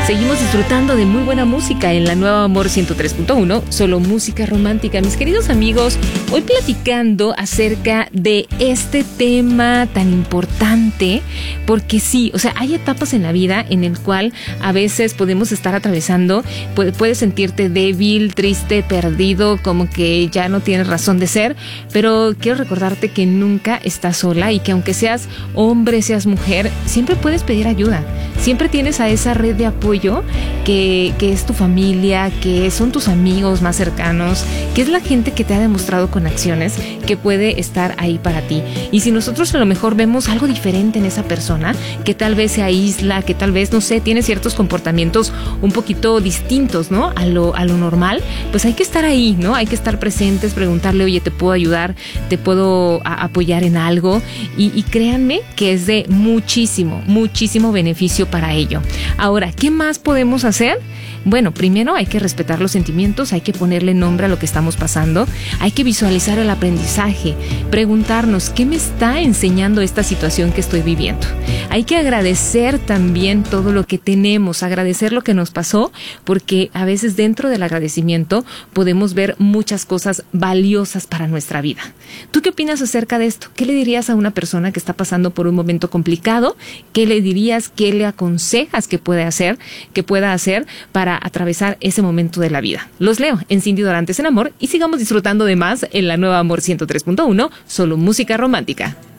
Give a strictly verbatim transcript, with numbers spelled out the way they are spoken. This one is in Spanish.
Seguimos disfrutando de muy buena música en la Nueva Amor ciento tres punto uno, solo música romántica. Mis queridos amigos, hoy platicando acerca de este tema tan importante, porque sí, o sea, hay etapas en la vida en el cual a veces podemos estar atravesando, pu- puedes sentirte débil, triste, perdido, como que ya no tienes razón de ser, pero quiero recordarte que nunca estás sola y que aunque seas hombre, seas mujer, siempre puedes pedir ayuda. Siempre tienes a esa red de apoyo que, que es tu familia, que son tus amigos más cercanos, que es la gente que te ha demostrado con acciones que puede estar ahí para ti. Y si nosotros a lo mejor vemos algo diferente en esa persona, que tal vez se aísla, que tal vez, no sé, tiene ciertos comportamientos un poquito distintos, ¿no? A lo, a lo normal, pues hay que estar ahí, ¿no? Hay que estar presentes, preguntarle, oye, ¿te puedo ayudar? ¿Te puedo a, apoyar en algo? Y, y créanme que es de muchísimo, muchísimo beneficio para ello. Ahora, ¿qué más podemos hacer? Bueno, primero hay que respetar los sentimientos, hay que ponerle nombre a lo que estamos pasando, hay que visualizar el aprendizaje, preguntarnos qué me está enseñando esta situación que estoy viviendo. Hay que agradecer también todo lo que tenemos, agradecer lo que nos pasó, porque a veces dentro del agradecimiento podemos ver muchas cosas valiosas para nuestra vida. ¿Tú qué opinas acerca de esto? ¿Qué le dirías a una persona que está pasando por un momento complicado? ¿Qué le dirías? ¿Qué le aconsejas que puede hacer, que pueda hacer para atravesar ese momento de la vida? Los leo en Cindy Dorantes en Amor y sigamos disfrutando de más en la Nueva Amor ciento tres punto uno, solo música romántica.